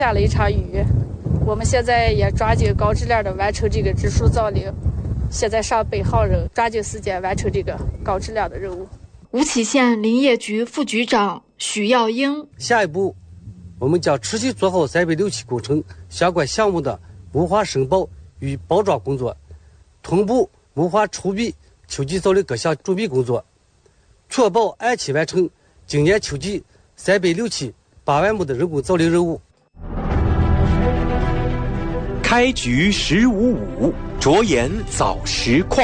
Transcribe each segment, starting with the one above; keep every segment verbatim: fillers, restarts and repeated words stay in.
下了一场雨，我们现在也抓紧高质量的完成这个植树造林，现在上北号人抓紧时间完成这个高质量的任务。 吴起县林业局副局长许耀英， 下一步我们将持续做好三百六期工程相关项目的木化申报与包装工作，同步木化储备秋季造林各项准备工作，确保按期完成今年秋季三百六期八万亩的人工造林任务。 开局十五五，着眼早时快。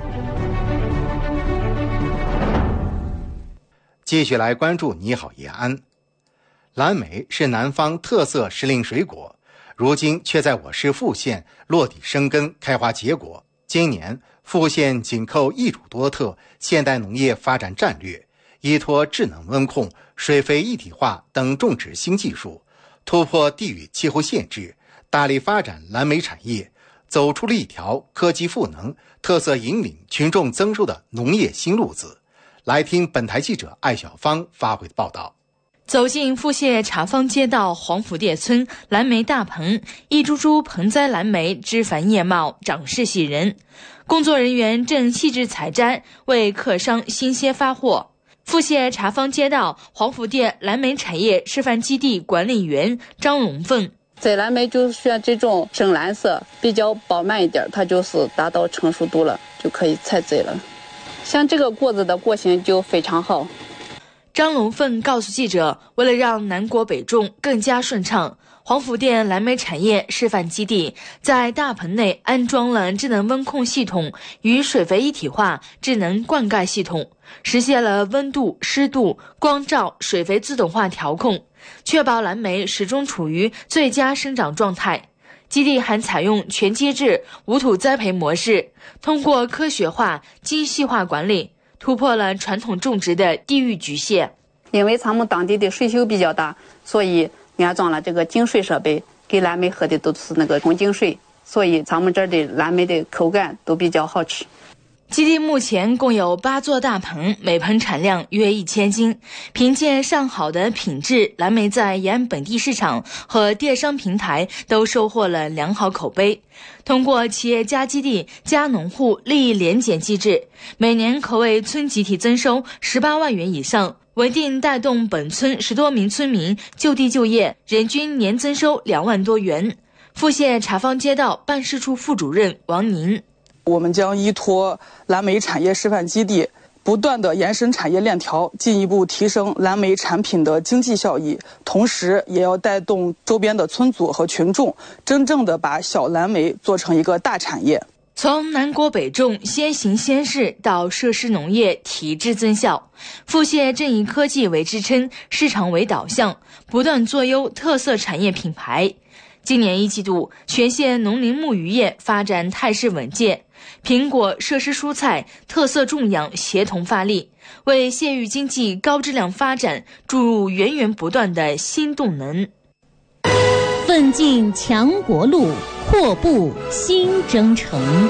继续来关注你好延安。蓝莓是南方特色时令水果，如今却在我市富县落地生根开花结果。今年富县紧扣一主多特现代农业发展战略，依托智能温控、水肥一体化等种植新技术，突破地域气候限制，大力发展蓝莓产业，走出了一条科技赋能、特色引领群众增收的农业新路子。来听本台记者艾小芳发回的报道。 走进富县茶坊街道黄府店村蓝莓大棚，一株株盆栽蓝莓枝繁叶茂，长势喜人。工作人员正细致采摘，为客商新鲜发货。富县茶坊街道黄府店蓝莓产业示范基地管理员张龙凤， 栽蓝莓就选这种深蓝色，比较饱满一点，它就是达到成熟度了，就可以采摘了。像这个果子的果形就非常好。 张龙凤告诉记者，为了让南果北种更加顺畅，黄府店蓝莓产业示范基地在大棚内安装了智能温控系统与水肥一体化智能灌溉系统，实现了温度、湿度、光照、水肥自动化调控，确保蓝莓始终处于最佳生长状态。基地还采用全机制无土栽培模式，通过科学化、精细化管理，突破了传统种植的地域局限。 因为咱们当地的水丘比较大，所以安装了这个净水设备，给蓝莓喝的都是那个纯净水，所以咱们这儿的蓝莓的口感都比较好吃。 基地目前共有八座大棚，每棚产量约一千斤。凭借上好的品质，蓝莓在延安本地市场和电商平台都收获了良好口碑。通过企业加基地加农户利益联检机制，每年可为村集体增收十八万元以上，稳定带动本村十多名村民就地就业，人均年增收两万多元。富县茶坊街道办事处副主任王宁， 我们将依托蓝莓产业示范基地，不断地延伸产业链条，进一步提升蓝莓产品的经济效益，同时也要带动周边的村组和群众，真正的把小蓝莓做成一个大产业。 从南果北种先行先试到设施农业体制增效，富县正以科技为支撑，市场为导向，不断做优特色产业品牌。今年一季度，全县农林牧渔业发展态势稳健，苹果、设施蔬菜、特色种养协同发力，为县域经济高质量发展注入源源不断的新动能。 奋进强国路，阔步新征程。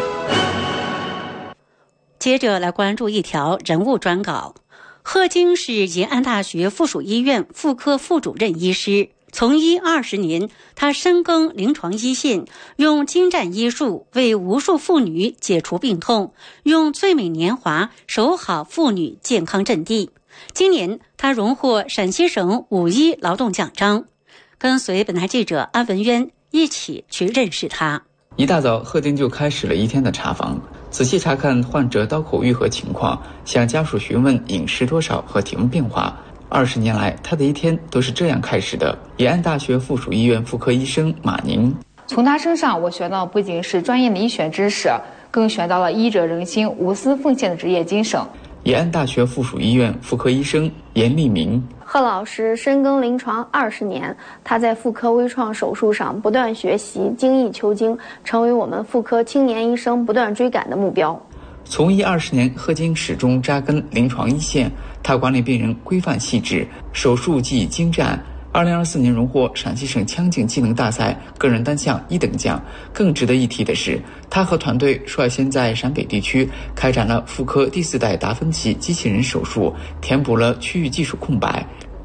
接着来关注一条人物专稿。贺京是延安大学附属医院妇科副主任医师，从医二十年，他深耕临床一线，用精湛医术为无数妇女解除病痛，用最美年华守好妇女健康阵地。今年他荣获陕西省五一劳动奖章。跟随本台记者安文渊一起去认识他。 一大早，贺京就开始了一天的查房，仔细查看患者刀口愈合情况，向家属询问饮食多少和体温变化。二十年来，他的一天都是这样开始的。延安大学附属医院妇科医生马宁， 从他身上，我学到不仅是专业的医学知识，更学到了医者仁心、无私奉献的职业精神。 延安大学附属医院妇科医生严立明， 贺老师深耕临床二十年，他在妇科微创手术上不断学习，精益求精，成为我们妇科青年医生不断追赶的目标。 从医二十年，贺京始终扎根临床一线，他管理病人规范细致，手术技艺精湛。二零二四年荣获陕西省腔镜技能大赛个人单项一等奖。更值得一提的是，他和团队率先在陕北地区开展了妇科第四代达芬奇机器人手术，填补了区域技术空白。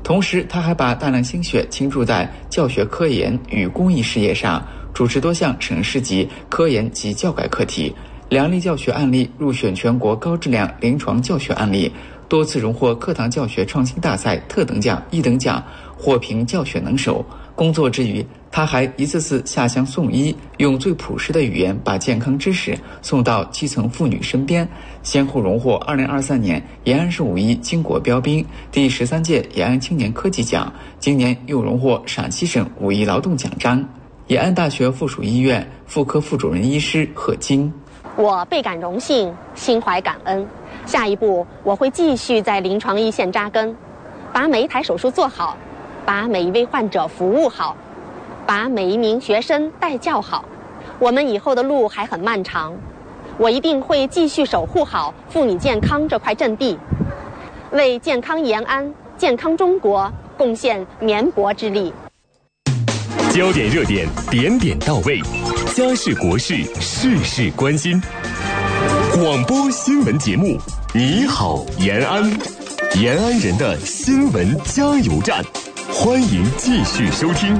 同时，他还把大量心血倾注在教学科研与公益事业上，主持多项省市级科研及教改课题，两例教学案例入选全国高质量临床教学案例，多次荣获课堂教学创新大赛特等奖、一等奖，获评教学能手。工作之余，他还一次次下乡送医，用最朴实的语言把健康知识送到基层妇女身边，先后荣获二零二三年延安市五一经国标兵、第十三届延安青年科技奖，今年又荣获陕西省五一劳动奖章。延安大学附属医院妇科副主任医师贺金： 我倍感荣幸，心怀感恩。下一步，我会继续在临床一线扎根，把每一台手术做好，把每一位患者服务好，把每一名学生带教好。我们以后的路还很漫长，我一定会继续守护好妇女健康这块阵地，为健康延安、健康中国贡献绵薄之力。 焦点热点，点点到位，家事国事，事事关心。广播新闻节目，你好延安，延安人的新闻加油站，欢迎继续收听。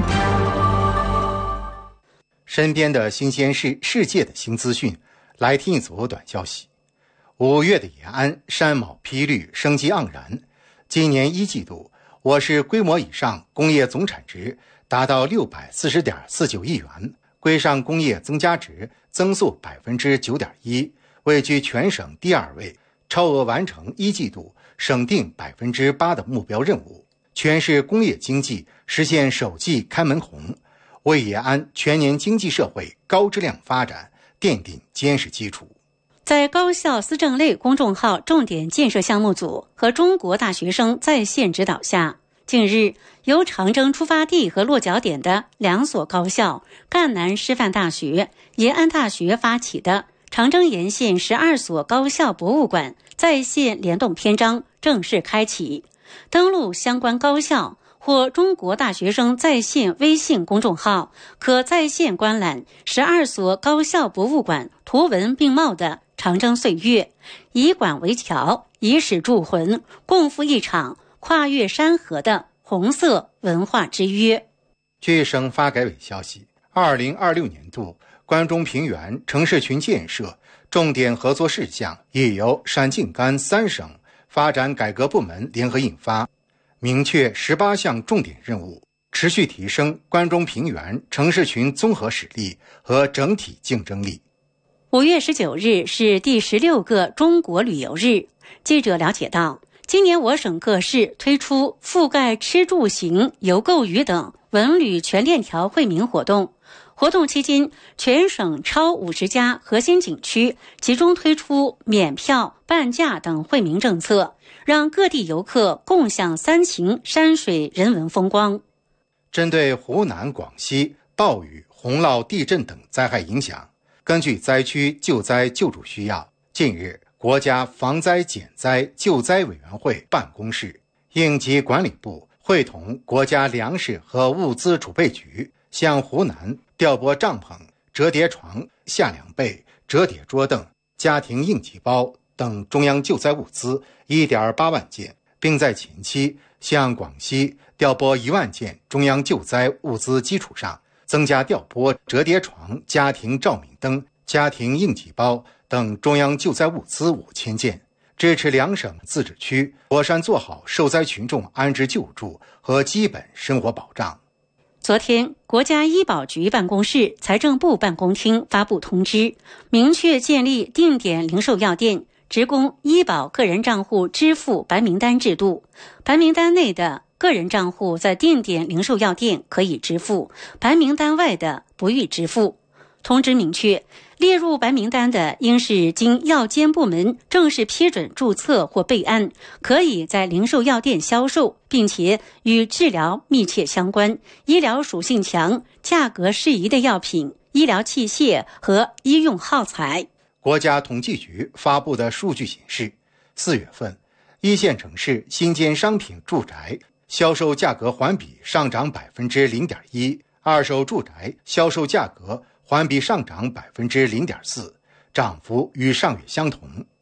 身边的新鲜事，世界的新资讯，来听一组短消息。五月的延安山毛披绿，生机盎然。今年一季度，我市规模以上工业总产值达到六百四十点四九亿元，规上工业增加值增速百分之九点一，位居全省第二位，超额完成一季度省定百分之八的目标任务，全市工业经济实现首季开门红，为延安全年经济社会高质量发展奠定坚实基础。 在高校思政类公众号重点建设项目组和中国大学生在线指导下，近日由长征出发地和落脚点的两所高校赣南师范大学、延安大学发起的长征沿线十二所高校博物馆在线联动篇章正式开启。登录相关高校或中国大学生在线微信公众号，可在线观览十二所高校博物馆图文并茂的长征岁月，以馆为桥，以史铸魂，共赴一场跨越山河的红色文化之约。 据省发改委消息，二零二六年度关中平原城市群建设重点合作事项已由陕晋甘三省发展改革部门联合印发，明确十八项重点任务，持续提升关中平原城市群综合实力和整体竞争力。 五月十九日是第十六个中国旅游日。记者了解到，今年我省各市推出覆盖吃住行、游购娱等文旅全链条惠民活动。活动期间，全省超五十家核心景区集中推出免票、半价等惠民政策，让各地游客共享三秦山水人文风光。 针对湖南、广西暴雨、洪涝、地震等灾害影响，根据灾区救灾救助需要，近日国家防灾减灾救灾委员会办公室、应急管理部会同国家粮食和物资储备局，向湖南调拨帐篷、折叠床、下凉被、折叠桌凳、家庭应急包等中央救灾物资 一点八万件，并在前期向广西调拨一万件中央救灾物资基础上，增加调拨折叠床、家庭照明灯、家庭应急包等中央救灾物资五千件，支持两省自治区妥善做好受灾群众安置救助和基本生活保障。 昨天，国家医保局办公室、财政部办公厅发布通知，明确建立定点零售药店职工医保个人账户支付白名单制度。白名单内的个人账户在定点零售药店可以支付，白名单外的不予支付。通知明确，列入白名单的应是经药监部门正式批准注册或备案，可以在零售药店销售，并且与治疗密切相关、医疗属性强、价格适宜的药品、医疗器械和医用耗材。 国家统计局发布的数据显示，四月份一线城市新建商品住宅销售价格环比上涨百分之零点一，二手住宅销售价格环比上涨百分之零点四，涨幅与上月相同。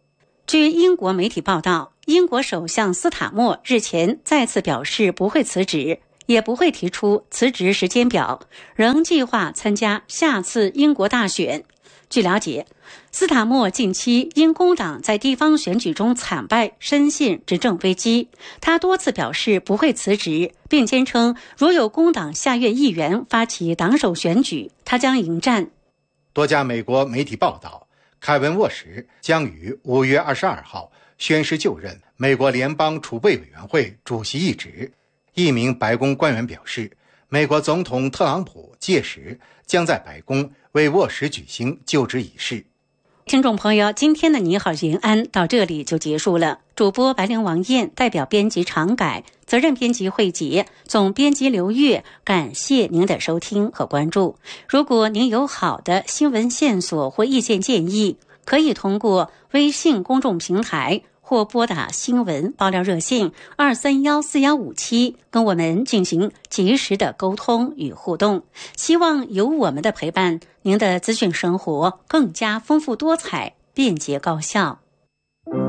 据英国媒体报道，英国首相斯塔默日前再次表示不会辞职，也不会提出辞职时间表，仍计划参加下次英国大选。据了解，斯塔默近期因工党在地方选举中惨败，深陷执政危机。他多次表示不会辞职，并坚称如有工党下院议员发起党首选举，他将迎战。 多家美国媒体报道，凯文·沃什将于五月二十二号宣誓就任美国联邦储备委员会主席一职。一名白宫官员表示，美国总统特朗普届时将在白宫为沃什举行就职仪式。 听众朋友，今天的你好延安到这里就结束了。主播白灵王燕代表编辑常改，责任编辑慧杰，总编辑刘月，感谢您的收听和关注。如果您有好的新闻线索或意见建议，可以通过微信公众平台或拨打新闻爆料热线二三幺四幺五七跟我们进行及时的沟通与互动。希望有我们的陪伴，您的资讯生活更加丰富多彩、便捷高效。